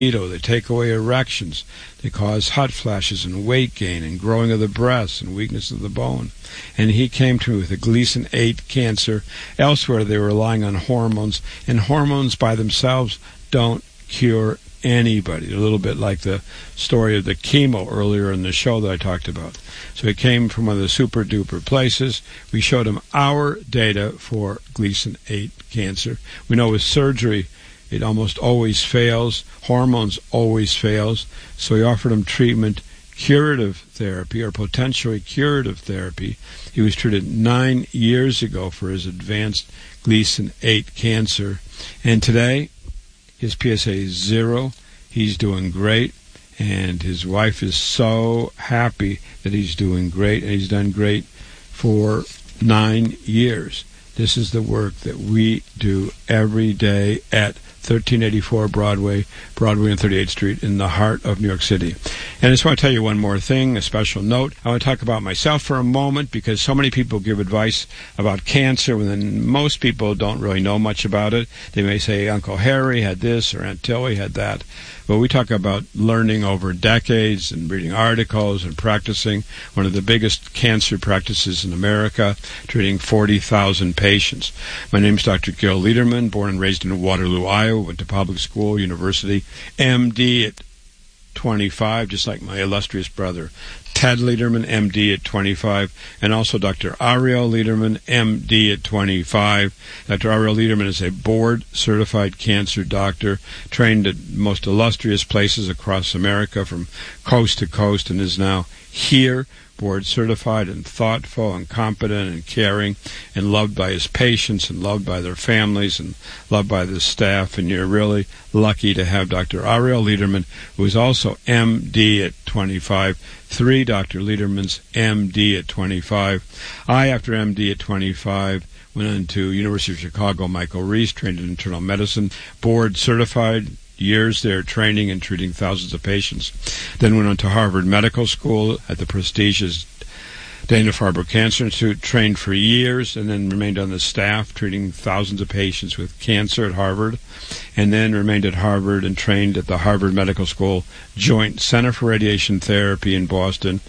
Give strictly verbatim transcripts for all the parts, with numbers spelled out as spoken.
They take away erections. They cause hot flashes and weight gain and growing of the breasts and weakness of the bone. And he came to me with a Gleason eight cancer. Elsewhere, they were relying on hormones, and hormones by themselves don't cure anybody. A little bit like the story of the chemo earlier in the show that I talked about. So he came from one of the super-duper places. We showed him our data for Gleason eight cancer. We know with surgery, it almost always fails. Hormones always fails. So we offered him treatment, curative therapy, or potentially curative therapy. He was treated nine years ago for his advanced Gleason eight cancer. And today, his P S A is zero. He's doing great. And his wife is so happy that he's doing great. And he's done great for nine years. This is the work that we do every day at thirteen eighty-four Broadway, Broadway and thirty-eighth Street in the heart of New York City. And I just want to tell you one more thing, a special note. I want to talk about myself for a moment because so many people give advice about cancer when most people don't really know much about it. They may say Uncle Harry had this or Aunt Tilly had that. But we talk about learning over decades and reading articles and practicing one of the biggest cancer practices in America, treating forty thousand patients. My name is Doctor Gil Lederman, born and raised in Waterloo, Iowa, went to public school, university, M D at twenty-five, just like my illustrious brother Ted Lederman, M D at twenty-five, and also Doctor Ariel Lederman, M D at twenty-five. Doctor Ariel Lederman is a board-certified cancer doctor, trained at most illustrious places across America from coast to coast, and is now here, board-certified and thoughtful and competent and caring and loved by his patients and loved by their families and loved by the staff. And you're really lucky to have Doctor Ariel Lederman, who is also M D at twenty-five. Three Doctor Ledermans, M D at twenty-five. I, after M D at twenty-five, went on to University of Chicago, Michael Reese, trained in internal medicine, board-certified, years there training and treating thousands of patients. Then went on to Harvard Medical School at the prestigious Dana-Farber Cancer Institute, trained for years, and then remained on the staff treating thousands of patients with cancer at Harvard, and then remained at Harvard and trained at the Harvard Medical School Joint Center for Radiation Therapy in Boston,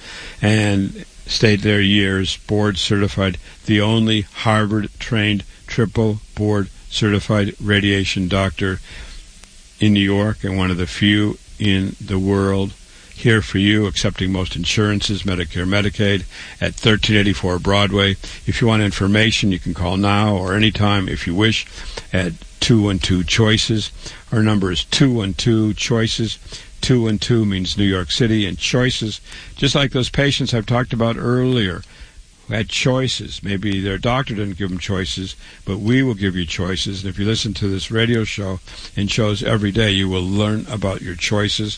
and stayed there years, board certified, the only Harvard-trained triple board certified radiation doctor in New York, and one of the few in the world. Here for you, accepting most insurances, Medicare, Medicaid, at thirteen eighty-four Broadway. If you want information, you can call now or anytime if you wish at two one two choices. Our number is two one two choices. two one two means New York City, and choices, just like those patients I've talked about earlier, who had choices. Maybe their doctor didn't give them choices, but we will give you choices. And if you listen to this radio show and shows every day, you will learn about your choices.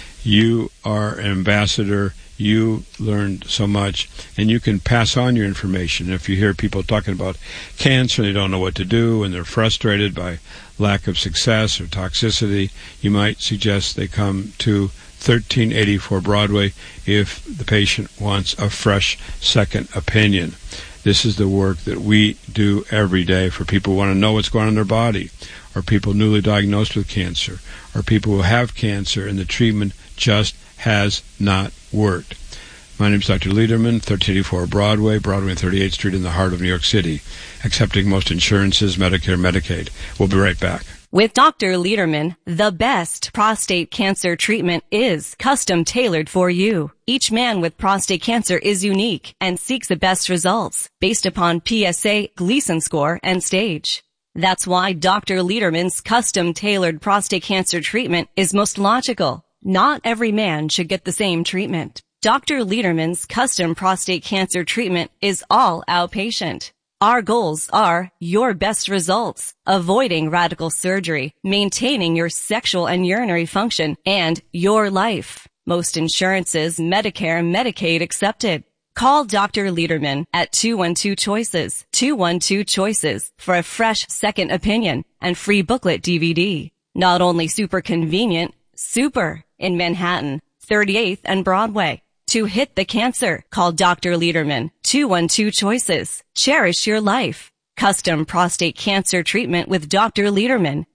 You are an ambassador. You learned so much, and you can pass on your information. If you hear people talking about cancer and they don't know what to do and they're frustrated by lack of success or toxicity, you might suggest they come to thirteen eighty-four Broadway if the patient wants a fresh second opinion. This is the work that we do every day for people who want to know what's going on in their body, or people newly diagnosed with cancer, or people who have cancer and the treatment just has not worked. My name is Doctor Lederman, thirteen eighty-four Broadway, Broadway and thirty-eighth Street in the heart of New York City, accepting most insurances, Medicare, Medicaid. We'll be right back. With Doctor Lederman, the best prostate cancer treatment is custom tailored for you. Each man with prostate cancer is unique and seeks the best results based upon P S A, Gleason score, and stage. That's why Doctor Lederman's custom tailored prostate cancer treatment is most logical. Not every man should get the same treatment. Doctor Lederman's custom prostate cancer treatment is all outpatient. Our goals are your best results, avoiding radical surgery, maintaining your sexual and urinary function, and your life. Most insurances, Medicare and Medicaid accepted. Call Doctor Lederman at two one two choices, two one two choices for a fresh second opinion and free booklet D V D. Not only super convenient, super in Manhattan, thirty-eighth and Broadway. To hit the cancer, call Doctor Lederman, two one two choices. Cherish your life. Custom prostate cancer treatment with Doctor Lederman,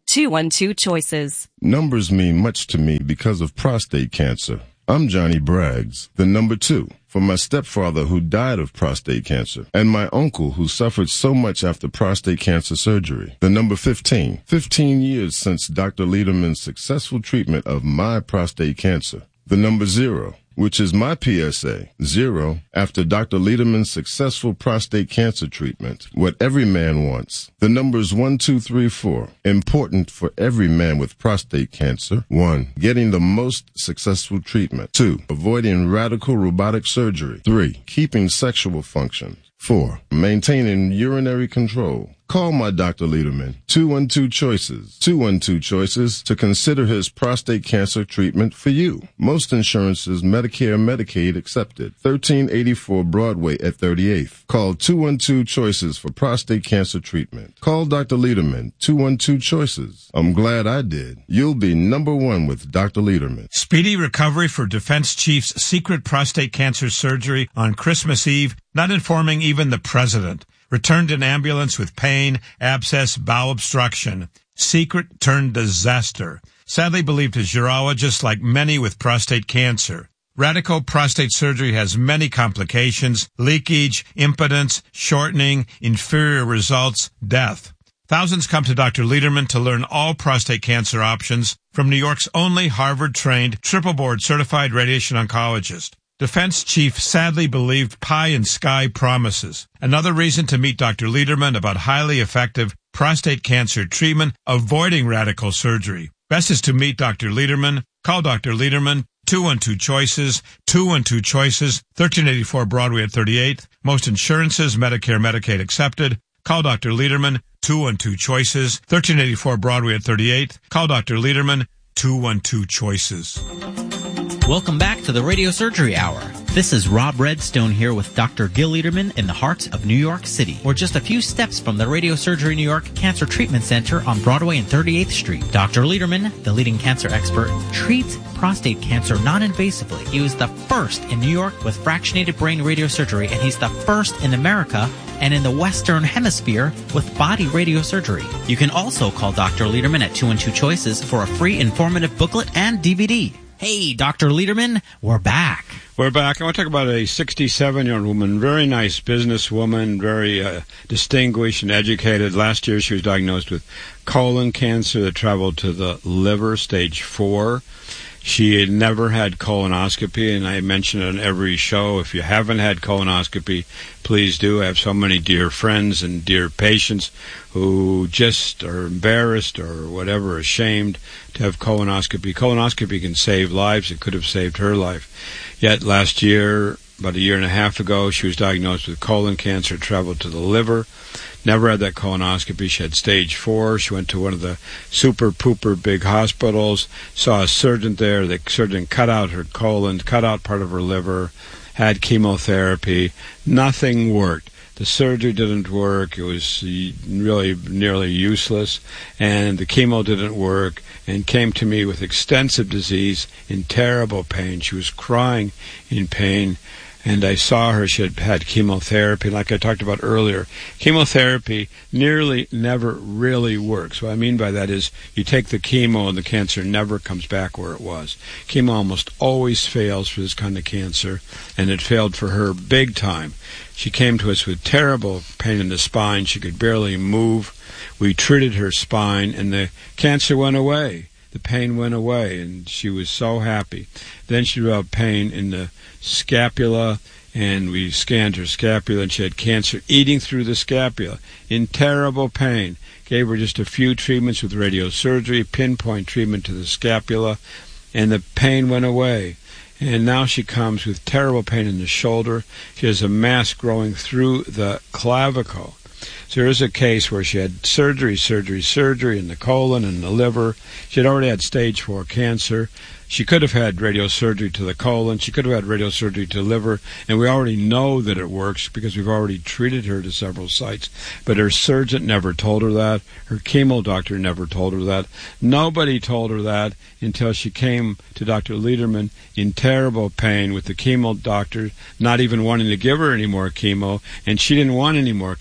two one two choices. Numbers mean much to me because of prostate cancer. I'm Johnny Braggs, the number two, for my stepfather who died of prostate cancer, and my uncle who suffered so much after prostate cancer surgery. The number fifteen, fifteen years since Doctor Lederman's successful treatment of my prostate cancer. The number zero, which is my P S A, zero, after Doctor Lederman's successful prostate cancer treatment, what every man wants. The numbers one, two, three, four, important for every man with prostate cancer. One, getting the most successful treatment. Two, avoiding radical robotic surgery. Three, keeping sexual function. Four, maintaining urinary control. Call my Doctor Lederman, two one two choices, two one two choices to consider his prostate cancer treatment for you. Most insurances, Medicare, Medicaid accepted. thirteen eighty-four Broadway at thirty-eighth. Call two one two choices for prostate cancer treatment. Call Doctor Lederman, two one two choices. I'm glad I did. You'll be number one with Doctor Lederman. Speedy recovery for Defense Chief's secret prostate cancer surgery on Christmas Eve, not informing even the president. Returned in ambulance with pain, abscess, bowel obstruction. Secret turned disaster. Sadly believed his urologist, like many with prostate cancer. Radical prostate surgery has many complications: leakage, impotence, shortening, inferior results, death. Thousands come to Doctor Lederman to learn all prostate cancer options from New York's only Harvard-trained, triple-board certified radiation oncologist. Defense chief sadly believed pie in sky promises. Another reason to meet Doctor Lederman about highly effective prostate cancer treatment, avoiding radical surgery. Best is to meet Doctor Lederman. Call Doctor Lederman, two one two choices, two one two choices, thirteen eighty-four Broadway at thirty-eighth. Most insurances, Medicare, Medicaid accepted. Call Doctor Lederman, two one two choices, thirteen eighty-four Broadway at thirty-eighth. Call Doctor Lederman, two one two choices. Welcome back to the Radio Surgery Hour. This is Rob Redstone here with Doctor Gil Lederman in the heart of New York City. We're just a few steps from the Radio Surgery New York Cancer Treatment Center on Broadway and thirty-eighth Street. Doctor Lederman, the leading cancer expert, treats prostate cancer non-invasively. He was the first in New York with fractionated brain radiosurgery, and he's the first in America and in the Western Hemisphere with body radiosurgery. You can also call Doctor Lederman at two one two choices for a free informative booklet and D V D. Hey, Doctor Lederman, we're back. We're back. I want to talk about a sixty-seven-year-old woman, very nice businesswoman, very uh, distinguished and educated. Last year she was diagnosed with colon cancer that traveled to the liver, stage four. She had never had colonoscopy, and I mention it on every show. If you haven't had colonoscopy, please do. I have so many dear friends and dear patients who just are embarrassed or whatever, ashamed to have colonoscopy. Colonoscopy can save lives. It could have saved her life. Yet last year, about a year and a half ago, she was diagnosed with colon cancer, traveled to the liver. Never had that colonoscopy. She had stage four. She went to one of the super pooper big hospitals, saw a surgeon there. The surgeon cut out her colon, cut out part of her liver, had chemotherapy. Nothing worked. The surgery didn't work. It was really nearly useless. And the chemo didn't work, and came to me with extensive disease, in terrible pain. She was crying in pain. And I saw her, she had had chemotherapy. Like I talked about earlier, chemotherapy nearly never really works. What I mean by that is you take the chemo and the cancer never comes back where it was. Chemo almost always fails for this kind of cancer, and it failed for her big time. She came to us with terrible pain in the spine. She could barely move. We treated her spine, and the cancer went away. The pain went away, and she was so happy. Then she developed pain in the scapula, and we scanned her scapula, and she had cancer eating through the scapula, in terrible pain. Gave her just a few treatments with radiosurgery, pinpoint treatment to the scapula, and the pain went away. And now she comes with terrible pain in the shoulder. She has a mass growing through the clavicle. So there is a case where she had surgery, surgery, surgery in the colon and the liver. She had already had stage four cancer. She could have had radiosurgery to the colon. She could have had radiosurgery to the liver. And we already know that it works because we've already treated her to several sites. But her surgeon never told her that. Her chemo doctor never told her that. Nobody told her that until she came to Doctor Lederman in terrible pain with the chemo doctor not even wanting to give her any more chemo. And she didn't want any more chemo.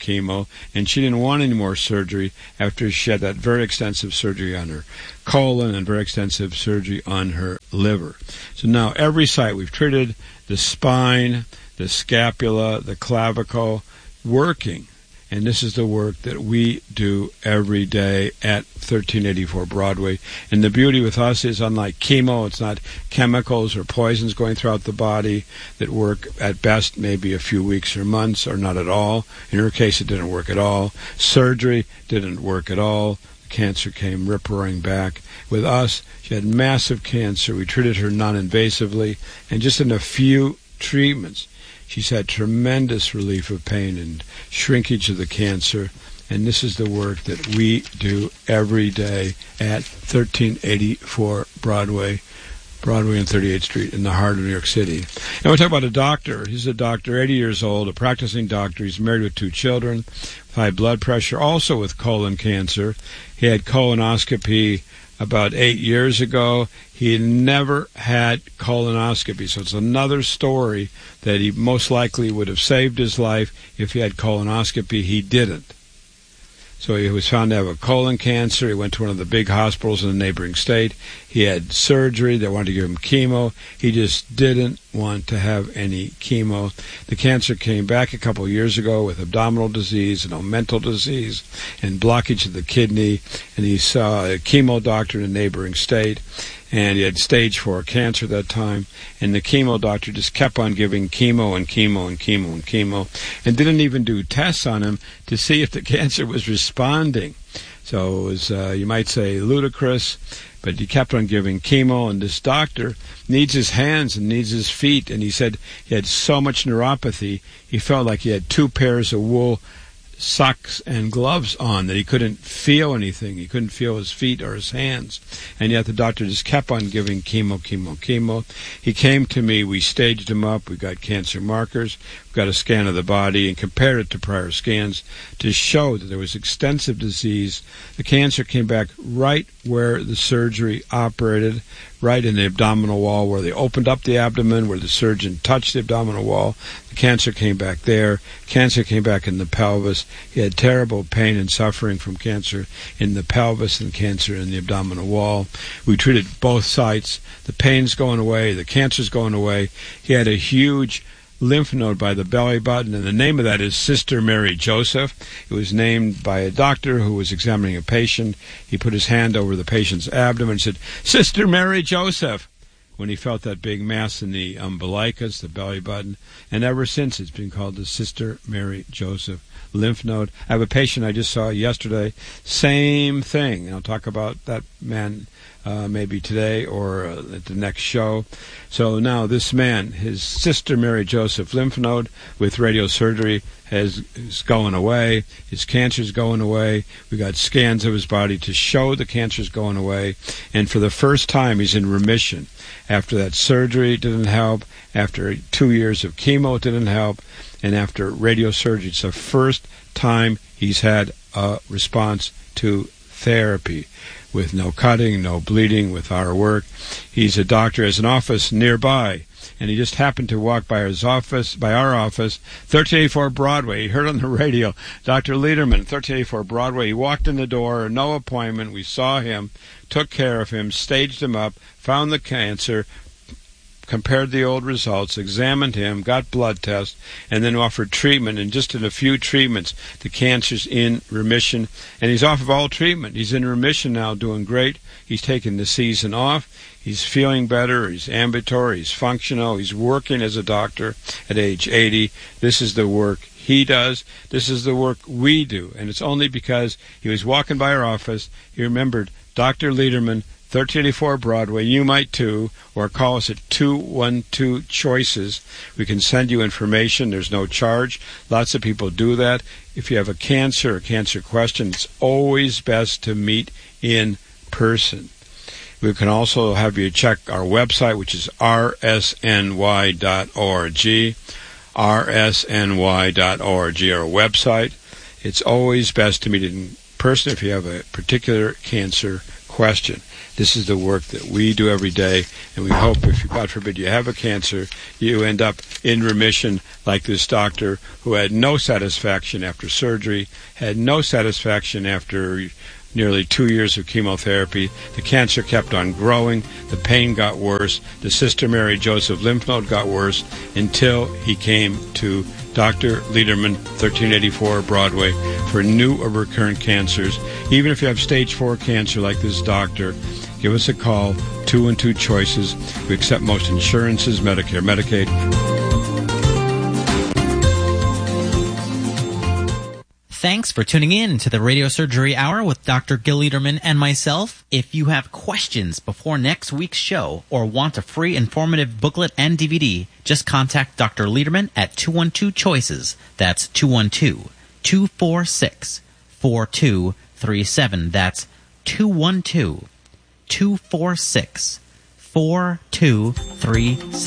and she didn't want any more surgery after she had that very extensive surgery on her colon and very extensive surgery on her liver. So now every site we've treated, the spine, the scapula, the clavicle, working. And this is the work that we do every day at thirteen eighty-four Broadway. And the beauty with us is, unlike chemo, it's not chemicals or poisons going throughout the body that work at best maybe a few weeks or months or not at all. In her case, it didn't work at all. Surgery didn't work at all. The cancer came rip-roaring back. With us, she had massive cancer. We treated her non-invasively, and just in a few treatments, she's had tremendous relief of pain and shrinkage of the cancer, and this is the work that we do every day at thirteen eighty-four Broadway, Broadway and thirty-eighth Street in the heart of New York City. And we'll talk about a doctor. He's a doctor, eighty years old, a practicing doctor. He's married with two children, with high blood pressure, also with colon cancer. He had colonoscopy about eight years ago. He never had colonoscopy, so it's another story that he most likely would have saved his life if he had colonoscopy. He didn't. So he was found to have a colon cancer. He went to one of the big hospitals in the neighboring state. He had surgery. They wanted to give him chemo. He just didn't want to have any chemo. The cancer came back a couple of years ago with abdominal disease and mental disease and blockage of the kidney. And he saw a chemo doctor in a neighboring state. And he had stage four cancer at that time, and the chemo doctor just kept on giving chemo and chemo and chemo and chemo, and didn't even do tests on him to see if the cancer was responding. So it was, uh, you might say, ludicrous, but he kept on giving chemo, and this doctor needs his hands and needs his feet, and he said he had so much neuropathy, he felt like he had two pairs of wool socks and gloves on, that he couldn't feel anything. He couldn't feel his feet or his hands. And yet the doctor just kept on giving chemo, chemo, chemo. He came to me. We staged him up. We got cancer markers. We got a scan of the body and compared it to prior scans to show that there was extensive disease. The cancer came back right where the surgery operated, right in the abdominal wall where they opened up the abdomen, where the surgeon touched the abdominal wall. The cancer came back there. Cancer came back in the pelvis. He had terrible pain and suffering from cancer in the pelvis and cancer in the abdominal wall. We treated both sites. The pain's going away. The cancer's going away. He had a huge lymph node by the belly button, and the name of that is Sister Mary Joseph. It was named by a doctor who was examining a patient. He put his hand over the patient's abdomen and said, "Sister Mary Joseph," when he felt that big mass in the umbilicus, the belly button. And ever since, it's been called the Sister Mary Joseph lymph node. I have a patient I just saw yesterday, same thing. And I'll talk about that man uh, maybe today or uh, at the next show. So now this man, his Sister Mary Joseph lymph node with radiosurgery has is going away. His cancer's going away. We got scans of his body to show the cancer's going away. And for the first time, he's in remission. After that surgery, it didn't help. After two years of chemo, it didn't help. And after radiosurgery, it's the first time he's had a response to therapy with no cutting, no bleeding, with our work. He's a doctor, has an office nearby, and he just happened to walk by his office, by our office, thirteen eighty-four Broadway. He heard on the radio, Doctor Lederman, thirteen eighty-four Broadway. He walked in the door, no appointment. We saw him, took care of him, staged him up, found the cancer, compared the old results, examined him, got blood tests, and then offered treatment. And just in a few treatments, the cancer's in remission. And he's off of all treatment. He's in remission now, doing great. He's taken the season off. He's feeling better. He's ambulatory. He's functional. He's working as a doctor at age eighty. This is the work he does. This is the work we do. And it's only because he was walking by our office, he remembered Doctor Lederman, thirteen eighty-four Broadway. You might too, or call us at two one two choices. We can send you information. There's no charge. Lots of people do that. If you have a cancer or cancer question, it's always best to meet in person. We can also have you check our website, which is r s n y dot org. r s n y dot org, our website. It's always best to meet in person if you have a particular cancer question. This is the work that we do every day, and we hope, if God forbid you have a cancer, you end up in remission like this doctor who had no satisfaction after surgery, had no satisfaction after nearly two years of chemotherapy. The cancer kept on growing. The pain got worse. The Sister Mary Joseph lymph node got worse until he came to Doctor Lederman, thirteen eighty-four Broadway, for new or recurrent cancers. Even if you have stage four cancer like this doctor, give us a call, two and two choices. We accept most insurances, Medicare, Medicaid. Thanks for tuning in to the Radio Surgery Hour with Doctor Gil Lederman and myself. If you have questions before next week's show or want a free informative booklet and D V D, just contact Doctor Lederman at two one two choices. That's two one two, two four six, four two three seven. That's two one two, two four six, four two three seven.